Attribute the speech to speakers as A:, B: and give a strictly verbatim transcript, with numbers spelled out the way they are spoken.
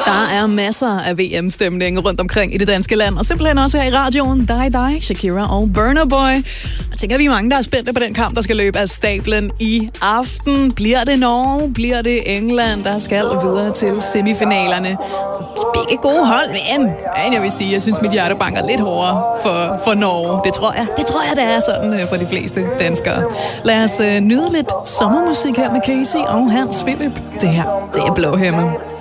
A: Der er masser af V M-stemning rundt omkring i det danske land, og simpelthen også her i radioen. Dig, dig, Shakira og Burna Boy. Jeg tænker, vi er mange, der er spændte på den kamp, der skal løbe af stablen i aften. Bliver det Norge? Bliver det England, der skal videre til semifinalerne? Begge gode hold, men jeg vil sige, jeg synes, mit hjerte banker lidt hårdere for, for Norge. Det tror jeg, det tror jeg, det er sådan for de fleste danskere. Lad os uh, nyde lidt sommermusik her med Casey og Hans Philip. Det her, det er Blå Himmel.